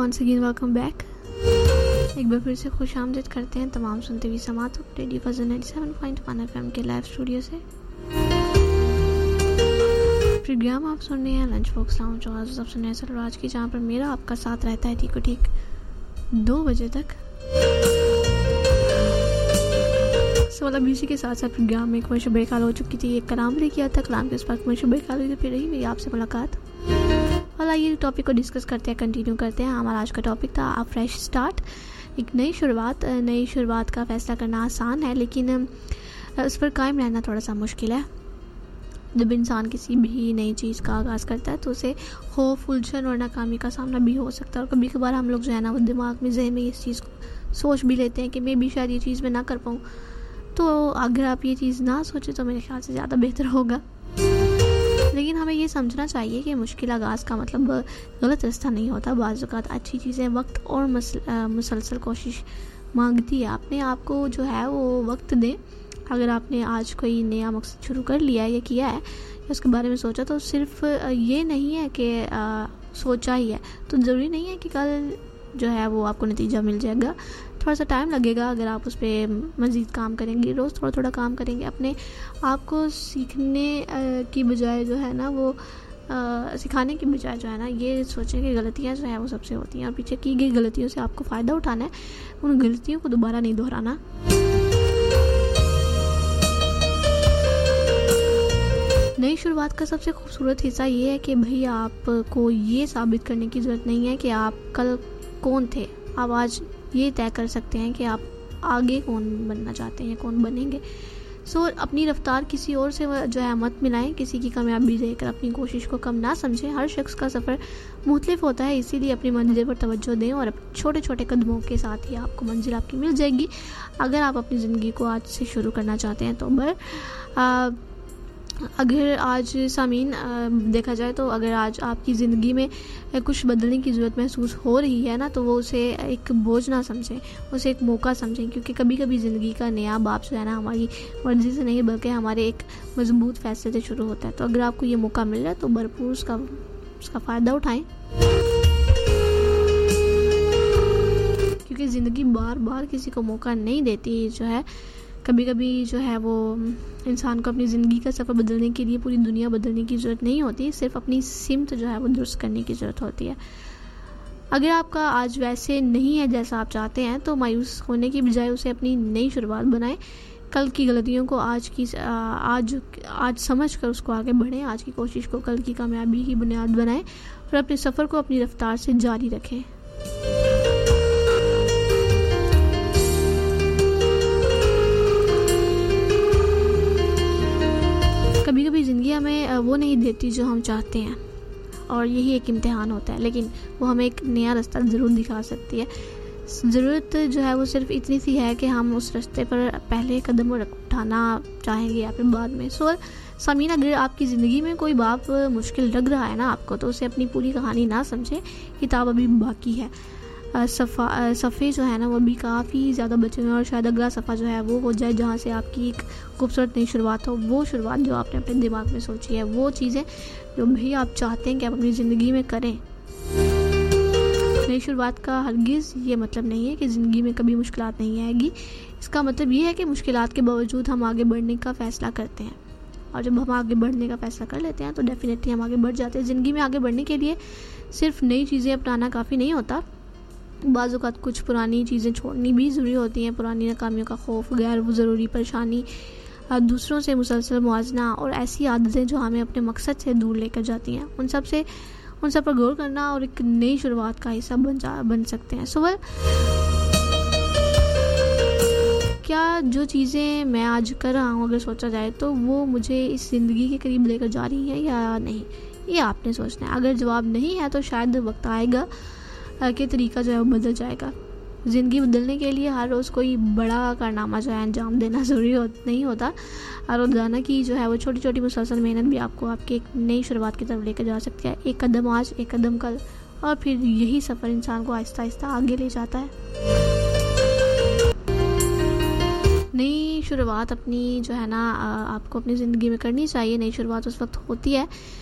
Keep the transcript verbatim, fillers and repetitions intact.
Once again welcome back. एक बार फिर से खुश आमदीद करते हैं तमाम सुनते हुए समात रेडियो फजल ninety seven point one FM के लाइव स्टूडियो से। प्रोग्राम आप सुन रहे हैं लंच बॉक्स लाउंज और सब सुन रहे हैं सलराज की, जहाँ पर मेरा आपका साथ रहता है ठीक ठीक दो बजे तक। सोलह इसी के साथ साथ प्रोग्राम में एक वर्ष बेकाल हो चुकी थी। एक कलाम भी किया था, कलाम के इस वक्त वर्ष बेकाल हुई, तो फिर रही मेरी आपसे मुलाकात। और आइए टॉपिक को डिस्कस करते हैं, कंटिन्यू करते हैं। हमारा आज का टॉपिक था अ फ्रेश स्टार्ट, एक नई शुरुआत। नई शुरुआत का फैसला करना आसान है, लेकिन उस पर कायम रहना थोड़ा सा मुश्किल है। जब इंसान किसी भी नई चीज़ का आगाज़ करता है तो उसे खौफ, उलझन और नाकामी का सामना भी हो सकता है। और कभी कभार हम लोग जो है ना वो दिमाग में जहन में इस चीज़ को सोच भी लेते हैं कि मैं भी शायद ये चीज़ में ना कर पाऊँ। तो अगर आप ये चीज़ ना सोचें तो मेरे ख्याल से ज़्यादा बेहतर होगा। लेकिन हमें ये समझना चाहिए कि मुश्किल आगाज़ का मतलब गलत रास्ता नहीं होता। बाज़ औक़ात अच्छी चीज़ें वक्त और मुसलसल कोशिश मांगती है। अपने आप को जो है वो वक्त दें। अगर आपने आज कोई नया मकसद शुरू कर लिया है या किया है या उसके बारे में सोचा, तो सिर्फ ये नहीं है कि आ, सोचा ही है तो ज़रूरी नहीं है कि कल जो है वो आपको नतीजा मिल जाएगा। थोड़ा सा टाइम लगेगा। अगर आप उस पर मज़ीद काम करेंगे, रोज़ थोड़ा थोड़ा काम करेंगे, अपने आप को सीखने की बजाय जो है ना वो आ, सिखाने की बजाय जो है ना ये सोचें कि गलतियाँ जो है वो सबसे होती हैं और पीछे की गई गलतियों से आपको फ़ायदा उठाना है, उन गलतियों को दोबारा नहीं दोहराना। नई शुरुआत का सबसे खूबसूरत हिस्सा ये है कि भाई आपको ये साबित करने की ज़रूरत नहीं है कि आप कल कौन थे। आप आज ये तय कर सकते हैं कि आप आगे कौन बनना चाहते हैं, कौन बनेंगे। सो so, अपनी रफ्तार किसी और से जो है मत मिलाएं। किसी की कामयाबी देखकर अपनी कोशिश को कम ना समझें। हर शख्स का सफ़र मुख्तलिफ होता है, इसीलिए अपनी मंजिल पर तवज्जो दें और छोटे छोटे कदमों के साथ ही आपको मंजिल आपकी मिल जाएगी। अगर आप अपनी ज़िंदगी को आज से शुरू करना चाहते हैं तो बर आ, अगर आज सामीन देखा जाए तो अगर आज आपकी ज़िंदगी में कुछ बदलने की ज़रूरत महसूस हो रही है ना, तो वो उसे एक बोझ ना समझें, उसे एक मौका समझें। क्योंकि कभी कभी ज़िंदगी का नया बाब जो है ना हमारी मर्ज़ी से नहीं बल्कि हमारे एक मजबूत फैसले से शुरू होता है। तो अगर आपको ये मौका मिल रहा है तो भरपूर उसका उसका फ़ायदा उठाएं, क्योंकि ज़िंदगी बार बार किसी को मौका नहीं देती। जो है कभी कभी जो है वो इंसान को अपनी ज़िंदगी का सफ़र बदलने के लिए पूरी दुनिया बदलने की ज़रूरत नहीं होती, सिर्फ अपनी सिमत जो है वो दुरुस्त करने की ज़रूरत होती है। अगर आपका आज वैसे नहीं है जैसा आप चाहते हैं तो मायूस होने की बजाय उसे अपनी नई शुरुआत बनाएं। कल की गलतियों को आज की आज आज समझ कर उसको आगे बढ़ें। आज की कोशिश को कल की कामयाबी की बुनियाद बनाएं और अपने सफ़र को अपनी रफ्तार से जारी रखें। कभी कभी ज़िंदगी हमें वो नहीं देती जो हम चाहते हैं और यही एक इम्तिहान होता है, लेकिन वो हमें एक नया रास्ता ज़रूर दिखा सकती है। ज़रूरत जो है वो सिर्फ इतनी सी है कि हम उस रास्ते पर पहले कदम उठाना चाहेंगे या फिर बाद में। सो सामीन, अगर आपकी ज़िंदगी में कोई बात मुश्किल लग रहा है ना आपको, तो उसे अपनी पूरी कहानी ना समझें। किताब अभी बाकी है, सफ़ा सफ़े जो है ना वो भी काफ़ी ज़्यादा बचे हुए हैं और शायद अगला सफ़ा जो है वो हो जाए जहाँ से आपकी एक खूबसूरत नई शुरुआत हो। वो शुरुआत जो आपने अपने दिमाग में सोची है, वो चीज़ें जो भी आप चाहते हैं कि आप अपनी ज़िंदगी में करें। नई शुरुआत का हरगिज़ ये मतलब नहीं है कि ज़िंदगी में कभी मुश्किलात नहीं आएगी। इसका मतलब ये है कि मुश्किलात के बावजूद हम आगे बढ़ने का फ़ैसला करते हैं, और जब हम आगे बढ़ने का फ़ैसला कर लेते हैं तो डेफिनेटली हम आगे बढ़ जाते हैं। ज़िंदगी में आगे बढ़ने के लिए सिर्फ नई चीज़ें अपनाना काफ़ी नहीं होता, बाज़ औक़ात कुछ पुरानी चीज़ें छोड़नी भी ज़रूरी होती हैं। पुरानी नाकामियों का खौफ, गैर ज़रूरी परेशानी, दूसरों से मुसलसल मुआजना और ऐसी आदतें जो हमें अपने मकसद से दूर लेकर जाती हैं, उन सब से उन सब पर गौर करना और एक नई शुरुआत का हिस्सा बन जा बन सकते हैं। सो वेल, क्या जो चीज़ें मैं आज कर रहा हूँ अगर सोचा जाए तो वो मुझे इस ज़िंदगी के करीब लेकर जा रही हैं या नहीं, ये आपने सोचना है। अगर जवाब नहीं है तो शायद वक्त आएगा कि तरीका जो है वो बदल जाएगा। ज़िंदगी बदलने के लिए हर रोज़ कोई बड़ा कारनामा जो है अंजाम देना ज़रूरी हो, नहीं होता। और रोज़ाना की जो है वो छोटी छोटी मुसलसल मेहनत भी आपको आपकी एक नई शुरुआत की तरफ लेकर जा सकती है। एक कदम आज, एक कदम कल, और फिर यही सफ़र इंसान को आहिस्ता आहिस्ता आगे ले जाता है। नई शुरुआत अपनी जो है ना आपको अपनी ज़िंदगी में करनी चाहिए। नई शुरुआत उस वक्त होती है